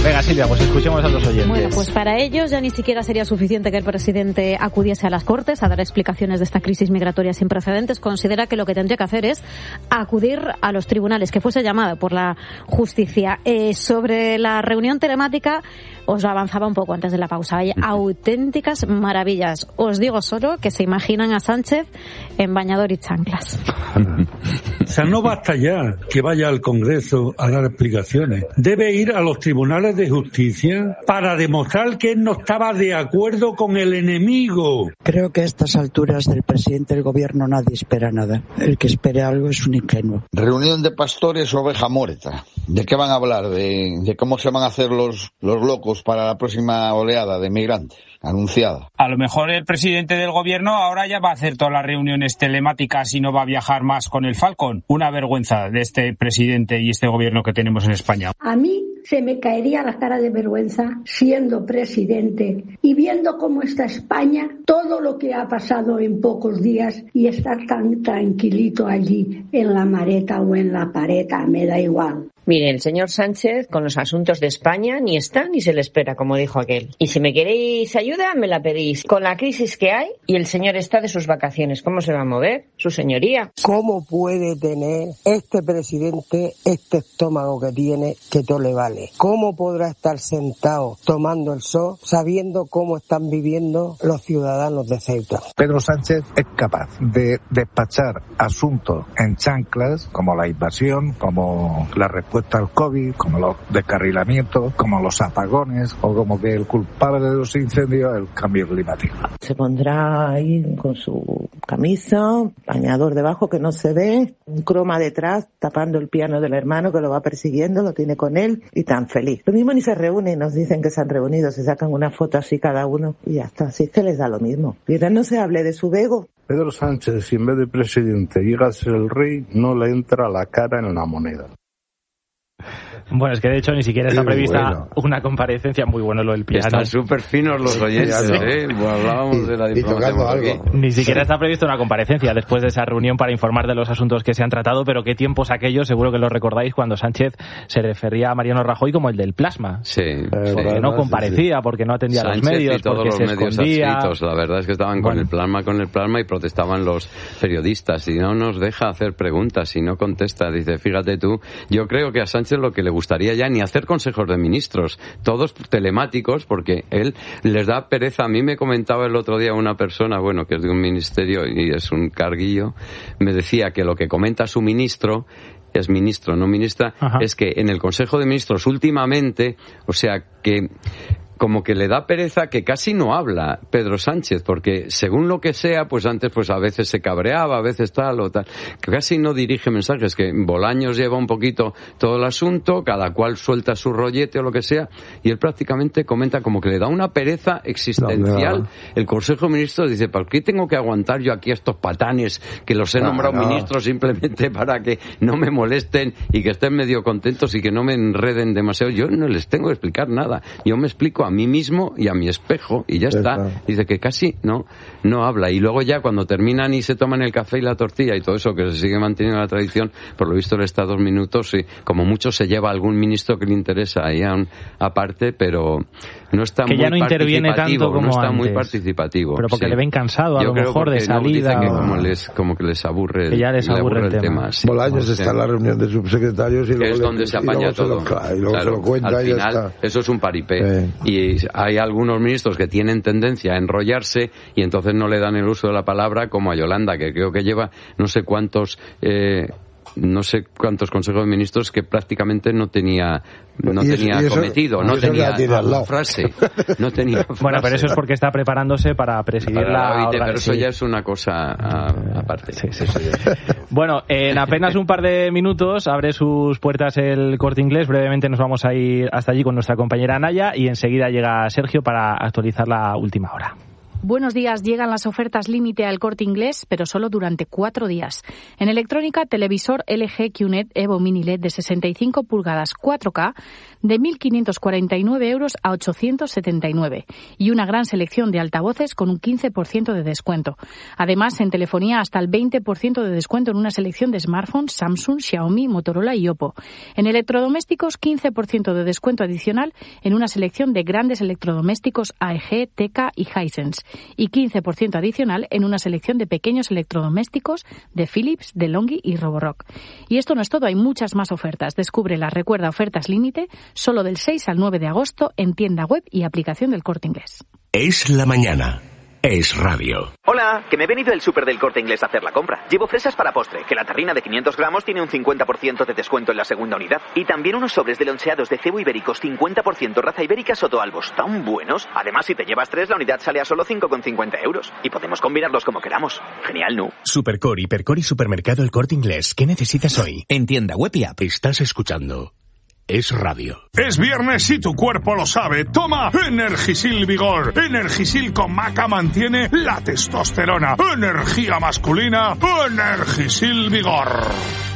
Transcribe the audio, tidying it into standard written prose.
Venga, Silvia, pues escuchemos a los oyentes. Bueno, pues para ellos ya ni siquiera sería suficiente que el presidente acudiese a las Cortes a dar explicaciones de esta crisis migratoria sin precedentes. Considera que lo que tendría que hacer es acudir a los tribunales, que fuese llamada por la justicia. Sobre la reunión telemática, os lo avanzaba un poco antes de la pausa. Hay auténticas maravillas. Os digo solo que se imaginan a Sánchez en bañador y chanclas. O sea, no basta ya que vaya al Congreso a dar explicaciones. Debe ir a los tribunales de justicia para demostrar que él no estaba de acuerdo con el enemigo. Creo que a estas alturas del presidente del gobierno nadie espera nada. El que espere algo es un ingenuo. Reunión de pastores oveja muerta. ¿De qué van a hablar? ¿De cómo se van a hacer los locos para la próxima oleada de migrantes anunciada? A lo mejor el presidente del gobierno ahora ya va a hacer todas las reuniones telemáticas y no va a viajar más con el Falcon. Una vergüenza de este presidente y este gobierno que tenemos en España. A mí se me caería la cara de vergüenza siendo presidente y viendo cómo está España, todo lo que ha pasado en pocos días y estar tan tranquilito allí en la mareta o en la pareta, me da igual. Mire, el señor Sánchez con los asuntos de España ni está ni se le espera, como dijo aquel. Y si me queréis ayuda, me la pedís. Con la crisis que hay y el señor está de sus vacaciones, ¿cómo se va a mover? Su señoría. ¿Cómo puede tener este presidente este estómago que tiene que todo le vale? ¿Cómo podrá estar sentado tomando el sol sabiendo cómo están viviendo los ciudadanos de Ceuta? Pedro Sánchez es capaz de despachar asuntos en chanclas como la invasión, como la respuesta al COVID, como los descarrilamientos, como los apagones o como que el culpable de los incendios es el cambio climático. Se pondrá ahí con su camisa, bañador debajo que no se ve, un croma detrás tapando el piano del hermano que lo va persiguiendo, lo tiene con él y tan feliz. Lo mismo ni se reúnen, nos dicen que se han reunido, se sacan una foto así cada uno y ya está, así es que les da lo mismo. Mientras no se hable de su ego. Pedro Sánchez, si en vez de presidente llega a ser el rey, no le entra la cara en la moneda. Bueno, es que de hecho ni siquiera está prevista una comparecencia. Muy bueno lo del piano. Están súper finos los oyentes, Bueno, hablábamos de la diplomacia. Ni siquiera está prevista una comparecencia después de esa reunión para informar de los asuntos que se han tratado, pero qué tiempos aquellos, seguro que lo recordáis, cuando Sánchez se refería a Mariano Rajoy como el del plasma. Sí. Porque no comparecía, porque no atendía Sánchez a los medios, y todos porque los se medios escondía. adscritos. La verdad es que estaban con el plasma y protestaban los periodistas. Y no nos deja hacer preguntas y no contesta. Dice, fíjate tú, yo creo que a Sánchez lo que le gustaría ya ni hacer consejos de ministros, todos telemáticos, porque él les da pereza. A mí me comentaba el otro día una persona, bueno, que es de un ministerio y es un carguillo, me decía que lo que comenta su ministro, es ministro, no ministra, es que en el Consejo de Ministros últimamente, o sea, que como que le da pereza, que casi no habla Pedro Sánchez, porque según lo que sea, pues antes pues a veces se cabreaba, a veces tal o tal, que casi no dirige mensajes, que Bolaños lleva un poquito todo el asunto, cada cual suelta su rollete o lo que sea, y él prácticamente comenta como que le da una pereza existencial. El Consejo de Ministros dice, ¿por qué tengo que aguantar yo aquí a estos patanes que los he nombrado ministros simplemente para que no me molesten y que estén medio contentos y que no me enreden demasiado? Yo no les tengo que explicar nada, yo me explico a mí mismo y a mi espejo y ya está. Dice que casi no habla, y luego ya cuando terminan y se toman el café y la tortilla y todo eso, que se sigue manteniendo la tradición, por lo visto él está 2 minutos y como mucho se lleva a algún ministro que le interesa ahí aparte, pero no está que muy ya no interviene tanto como no está antes. Muy participativo. Pero porque le ven cansado a Yo lo creo mejor de salida. No, dice que como que les aburre, que ya les aburre el tema. Sí. Bolaños está en la reunión de subsecretarios y luego es donde se apaña todo. Y luego se lo cuenta al y ya final, está. eso es un paripé. Y hay algunos ministros que tienen tendencia a enrollarse y entonces no le dan el uso de la palabra, como a Yolanda, que creo que lleva no sé cuántos consejos de ministros que prácticamente no tenía cometido, no tenía frase. Bueno, pero eso es porque está preparándose para presidir la OIT, pero eso ya es una cosa aparte. Sí. Bueno, en apenas un par de minutos abre sus puertas el Corte Inglés. Brevemente nos vamos a ir hasta allí con nuestra compañera Naya y enseguida llega Sergio para actualizar la última hora. Buenos días, llegan las ofertas límite al Corte Inglés, pero solo durante 4 días. En electrónica, televisor LG QNED Evo Mini LED de 65 pulgadas 4K de 1.549 euros a 879 y una gran selección de altavoces con un 15% de descuento. Además, en telefonía hasta el 20% de descuento en una selección de smartphones Samsung, Xiaomi, Motorola y Oppo. En electrodomésticos, 15% de descuento adicional en una selección de grandes electrodomésticos AEG, Teka y Hisense y 15% adicional en una selección de pequeños electrodomésticos de Philips, DeLonghi y Roborock. Y esto no es todo, hay muchas más ofertas. Descúbrelas, recuerda, ofertas límite solo del 6 al 9 de agosto en tienda web y aplicación del Corte Inglés. Es la mañana. Es radio. Hola, que me he venido del súper del Corte Inglés a hacer la compra. Llevo fresas para postre, que la tarrina de 500 gramos tiene un 50% de descuento en la segunda unidad. Y también unos sobres de loncheados de cebo ibéricos 50% raza ibérica Sotoalbos, tan buenos. Además, si te llevas 3, la unidad sale a solo 5,50 euros. Y podemos combinarlos como queramos. Genial, ¿no? Supercore, Hipercore y Supermercado El Corte Inglés. ¿Qué necesitas hoy? En tienda web y app. Estás escuchando Es Radio. Es viernes y tu cuerpo lo sabe. Toma Energisil Vigor. Energisil con maca mantiene la testosterona. Energía masculina. Energisil Vigor.